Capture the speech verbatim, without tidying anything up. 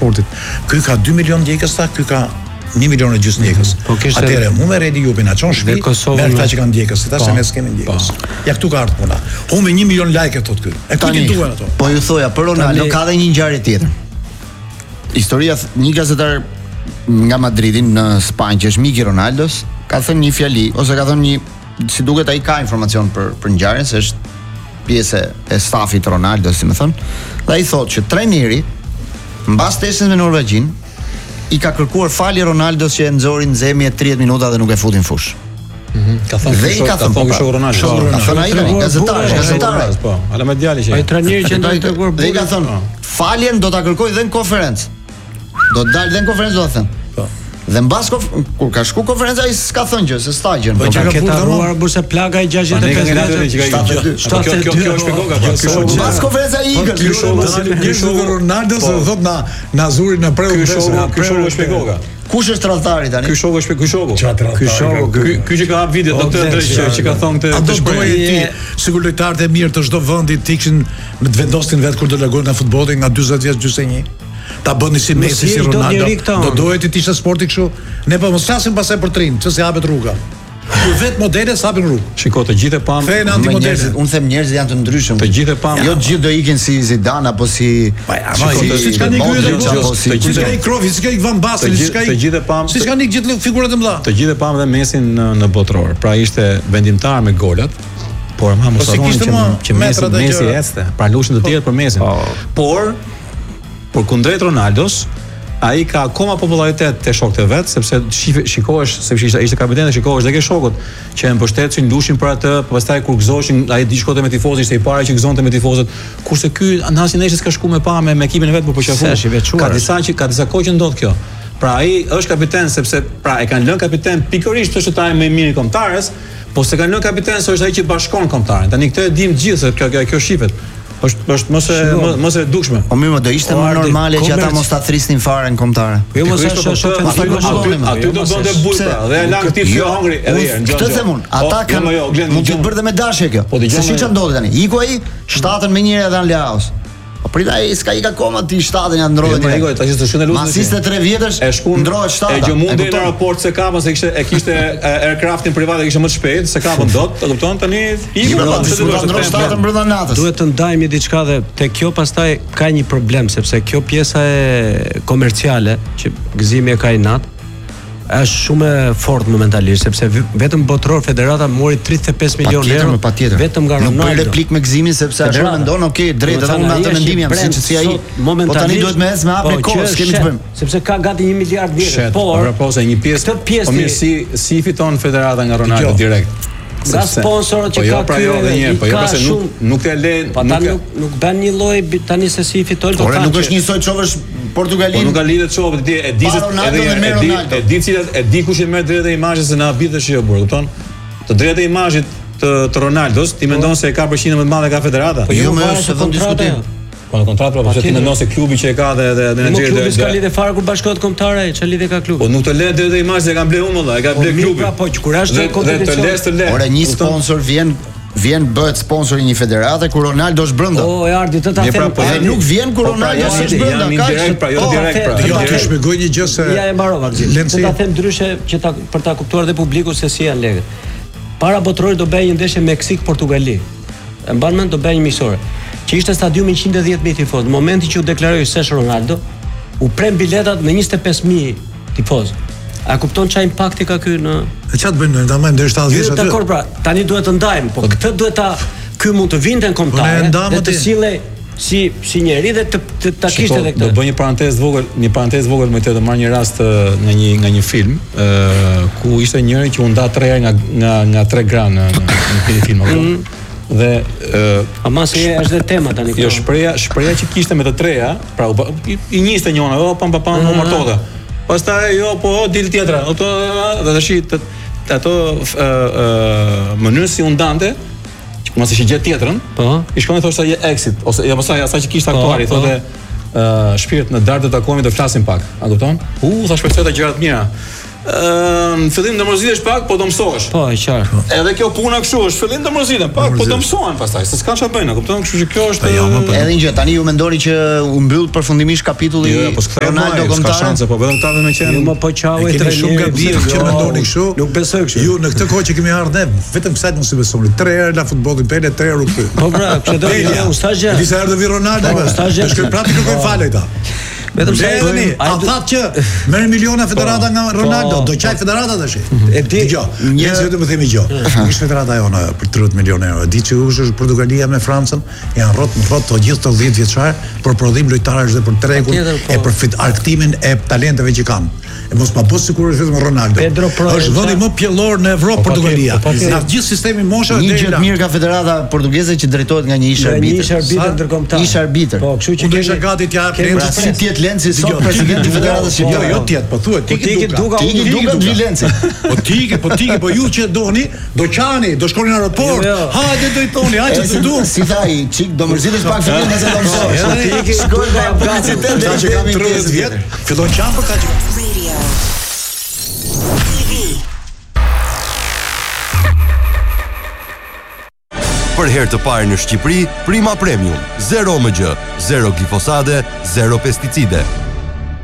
sportit. Ky ka dy milion ndjekës ta, ky ka një milion e gjysmë ndjekës. Po kishte atëherë mu me Redi Jupi na çon shtëpi, me ata që kanë ndjekës, tash ne s'kemi ndjekës. Ja këtu ka ardhur puna. Humbi një milion like thot ky. E ku ti duan ato? Po ju thoja, për Ronaldo ka edhe një ngjarje tjetër. Historia një gazetar nga Madridi në Spanjë, që është mik i Ronaldos, ka thënë një fjali ose ka thënë një, si duket ai ka informacion për për ngjarjen, se është pjesë e stafit Ronaldo, si më thon, dhe ai thotë që trajneri mbas testës me Norvegjin i ka kërkuar falje Ronaldos që e nxori në zemje tridhjetë minuta dhe nuk e futin fush. Mhm. Ka thënë Dhe i ka thënë kështu Ronaldo. Ka thënë ai gazetar, gazetar. Po, ala mediali që. Ai trajneri që ndoi treguar Dhe i ka thënë, faljen do ta kërkoj dhe në konferencë. Do të dalë dhe në konferencë do ta thënë. Po. Dhe mbas kur ka shku konferenca ai s'ka thënë gjë, se stagjen. Po ka ketë harruar burse plaga e gjashtëdhjetë e pesë vjeçë. Kjo kjo kjo është shpjegoga. Ky shoku mbas konferenca i ikën. Ky shoku ky shoku Ronaldo se thot na na zuri në preu. Ky shoku ky shoku është shpjegoga. Kush është tradhtari tani? Ky shoku është ky shoku. Ky shoku ky ky që ka hap video do të drejtë që ka thonë këtë të shprehje ti, sikur lojtarët e mirë të çdo vendi të ikshin në të vendosnin vet kur do largohen nga futbolli nga dyzet vjeç gjysmë një. Ta bëni si Messi, si Ronaldo. Do dohet të ishte sporti kështu. Ne po mos flasim pasaj për trin, çse hapet rruga. Kur vet modele hapin rrugë. Shiko, të gjithë e pam. Fen antimodele. Unë them njerëzit janë të ndryshëm. Të gjithë e pam. Jo të gjithë do ikin si Zidane apo si si ka një ky apo si ka një Krovi, si ka një Van Basten, si ka të gjithë e pam. Si ka një gjithë figurat e mëdha. Të gjithë e pam dhe Messin në në botror. Pra ishte vendimtar me golat. Por ma mos harroni që që Messi Messi ecte. Pra lushin të tjerë për Messin. Por por kundrejt Ronaldos, ai ka akoma popularitet te shokët e vet, sepse shikohesh, sepse ishte ishte kapiten, shikohesh dhe ke shokët që e mbështetsin, lushin për atë, pastaj kur gëzoshin, ai di shkote me tifozët, ishte i para që gëzonte me tifozët, kurse ky Anasi Neshës ka shku me pa me, me ekipin e vet për përqafu. Ka disa që ka disa kohë që ndodh kjo. Pra ai është kapiten sepse pra e kanë lënë kapiten pikërisht të shëtari më i mirë i kombëtarës, po se kanë lënë kapiten se është ai që bashkon kombëtarin. Tani këtë e dim të gjithë se kjo kjo shifet. Është është mos e mos e dukshme. Po mirë, më do ishte më normale që ata mos ta thrisnin fare në kombëtare. Jo mos është është ofensive. Aty do bënte burr pra, dhe e lan këtij fjo hungri edhe herë. Këtë them unë, ata kanë mund të bërë me dashje kjo. Se si ç'a ndodhi tani? Iku ai shtatën me njëri edhe në Laos. Po prita ai s'ka ik akoma ti shtatën ja ndrohet. Jo, ai tash të shkon e lutem. Masiste tre vjetësh ndrohet shtatën. E gjomundi në aeroport se kapa se kishte e kishte aircraftin privat e kishte më të shpejt se kapën dot, e kupton tani? Iku ndrohet shtatën brenda natës. Duhet të ndajmë diçka dhe te kjo pastaj ka një problem sepse kjo pjesa e komerciale që gëzimi e ka i nat është shumë e fortë momentalisht sepse vetëm botror federata mori tridhjetë e pesë milionë euro vetëm nga Ronaldo. Nuk bëj replik me gëzimin sepse ashtu mendon, okay, drejt edhe unë atë mendim jam siç si ai. Po tani duhet me ecë me hapë kohë, s'kemi ç'bëjmë. Sepse ka gati një miliard vjetë. Por po se një pjesë, po mirë si si fiton federata nga Ronaldo direkt. Nga sponsorët që ka ky, po jo pse nuk nuk e lën, nuk nuk bën një lloj tani se si fitojnë. Por nuk është një soi çovësh Portugalin. Po nuk ka lidhje çove, ti e di se edhe e di e di cilat e di kush i merr drejtë e imazhit se na bitesh jo burr, kupton? Të drejtë e imazhit të të Ronaldos, ti mendon se e ka përqindje më të madhe ka federata? Po jo më se vën diskutim. Po në kontratë po ti mendon se klubi që e ka dhe dhe në Nigeria. Klubi s'ka lidhje fare kur bashkohet kombëtare, ç'a lidhje ka klubi? Po nuk të lë drejtë e imazhit, e ka bler unë valla, e ka bler klubi. Po kur është kompeticion. Dhe të lë. Ora një sponsor vjen vjen bëhet sponsor i një federate kur Ronaldo është brenda. O, e ardhi të ta them. Po nuk vjen kur Ronaldo është brenda, kaq. Pra jo direkt, pra. Jo, të shpjegoj një gjë se ja e mbarova gjithë. Le ta them ndryshe që ta për ta kuptuar dhe publiku se si janë lekët. Para botrorit do bëj një ndeshje Meksik-Portugali. E mban mend do bëj një miqësore. Që ishte stadiumi njëqind e dhjetë mijë tifozë. Në momentin që u deklaroi se është Ronaldo, u prem biletat me njëzet e pesë mijë tifozë. A kupton çfarë impakti ka ky në? E çfarë bëjnë ta marrin deri shtatëdhjetë vjeç aty? Dakor, pra, tani duhet të ndajmë, po këtë duhet ta ky mund të vinte në kombëtare dhe të sillej si si njeri dhe të ta kishte edhe këtë. Do bëj një parantezë vogël, një parantezë vogël me të të marr një rast nga një nga një film, ë ku ishte njëri që u nda tre herë nga nga nga tre gra në në këtë film apo. Dhe ë ama se është dhe tema tani këtu. Jo, shpreha, shpreha që kishte me të treja, pra i njiste njëona, o pam pam pam u martota. Pastaj jo, po dil tjetra. Ato dhe tash ato ë ë mënyrë si u ndante, që mos e shigjet tjetrën. Po. I shkon e thoshte je exit ose ja pastaj asaj që kishte aktuari, thotë ë shpirt në darkë të takohemi do flasim pak. A kupton? U, thash për çfarë gjëra të mira. Ëm, fillim do mërzitesh pak, po do mësohesh. Po, e qartë. Edhe kjo puna kështu është, fillim do mërziten pak, po do mësohen pastaj, se s'ka çfarë bëjnë, kupton? Kështu që kjo është edhe një gjë, tani ju mendoni që u mbyll përfundimisht kapitulli Ronaldo kombëtar? Po vetëm ta me qenë. Më po çau e treni shumë gabim që mendoni kështu. Nuk besoj kështu. Ju në këtë kohë që kemi ardhur ne, vetëm kësaj mos i besoni. tre herë la futbollin Pele, tre herë u kthy. Po pra, pse do të ustazhe? Disa herë do vi Ronaldo, ustazhe. Shkoj prapë kërkoj falë ata. Vetëm se tani, a thatë që merr miliona federata nga Ronaldo, do qaj federata tash. E di. Dgjoj, njerëz vetëm themi gjë. Ish federata jona për tridhjetë milionë euro. Di që është Portugalia me Francën, janë rrot në rrot të gjithë të dhjetë vjeçar për prodhim lojtarësh dhe për tregun e për arktimin e talenteve që kanë. E mos pa bëj sigurisht vetëm Ronaldo. Është vendi më pjellor në Evropë Portugalia. Në gjithë sistemin mosha një gjë mirë ka federata portugeze që drejtohet nga një ish arbitër. Një ish arbitër ndërkombëtar. Ish arbitër. Po, kështu që kemi gati t'ja Lenci si ti Lenci sot presidenti i federatës shqiptare. Jo, jo tjetër, po thuhet ti ke duka, ti ke duka ti Lenci. Po ti ke, po ti ke, po ju që doni, do qani, do shkoni në aeroport. Hajde do i thoni, hajde të duam. Si thaj, çik do mërzitesh pak fillim me se do mësosh. Ti ke shkoj nga publicitet që kam tridhjetë vjet. Fillon çampë ka Për herë të parë në Shqipëri, Prima Premium, zero M G, zero glifosate, zero pesticide.